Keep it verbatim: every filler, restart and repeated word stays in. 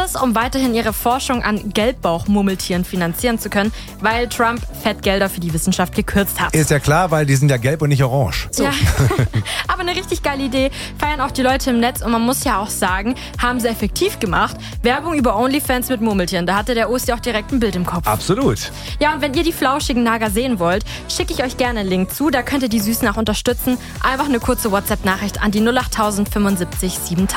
Alles, um weiterhin ihre Forschung an Gelbbauchmurmeltieren finanzieren zu können, weil Trump Fettgelder für die Wissenschaft gekürzt hat. Ist ja klar, weil die sind ja gelb und nicht orange. So. Ja. Aber eine richtig geile Idee, feiern auch die Leute im Netz und man muss ja auch sagen, haben sie effektiv gemacht. Werbung über OnlyFans mit Murmeltieren, da hatte der Osti auch direkt ein Bild im Kopf. Absolut. Ja, und wenn ihr die flauschigen Nager sehen wollt, schicke ich euch gerne einen Link zu, da könnt ihr die Süßen auch unterstützen. Einfach eine kurze WhatsApp-Nachricht an die null acht null null fünfundsiebzig siebentausend.